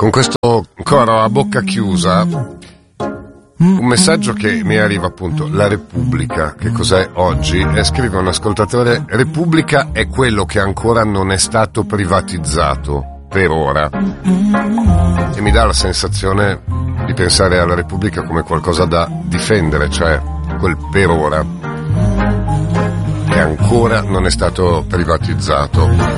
con questo coro a bocca chiusa, un messaggio che mi arriva appunto: la Repubblica, che cos'è oggi? E scrive un ascoltatore: Repubblica è quello che ancora non è stato privatizzato, per ora. E mi dà la sensazione di pensare alla Repubblica come qualcosa da difendere, cioè quel per ora che ancora non è stato privatizzato.